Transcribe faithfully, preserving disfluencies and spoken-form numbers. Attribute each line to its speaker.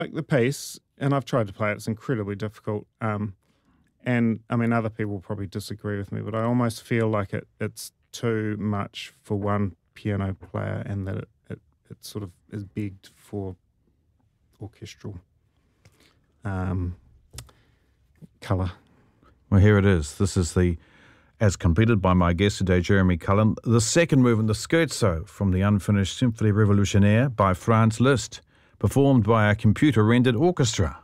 Speaker 1: like the piece, and I've tried to play it. It's incredibly difficult. Um, and I mean, other people will probably disagree with me, but I almost feel like it it's too much for one piano player, and that it it, it sort of is begged for orchestral um, colour.
Speaker 2: Well, here it is. This is the, as completed by my guest today, Jeremy Cullen, the second movement, the Scherzo from the unfinished Symphonie Revolutionnaire by Franz Liszt, performed by a computer-rendered orchestra.